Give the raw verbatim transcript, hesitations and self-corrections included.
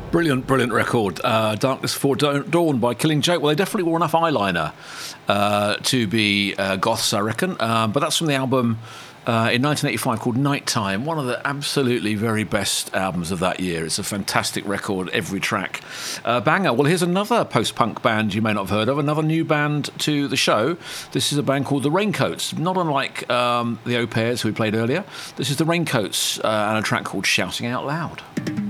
Brilliant, brilliant record. Uh, Darkness Before Dawn by Killing Joke. Well, they definitely wore enough eyeliner uh, to be uh, goths, I reckon. Um, but that's from the album uh, in nineteen eighty-five called Nighttime, one of the absolutely very best albums of that year. It's a fantastic record, every track. Uh, banger. Well, here's another post-punk band you may not have heard of, another new band to the show. This is a band called The Raincoats, not unlike um, the Au Pairs who we played earlier. This is The Raincoats uh, and a track called Shouting Out Loud.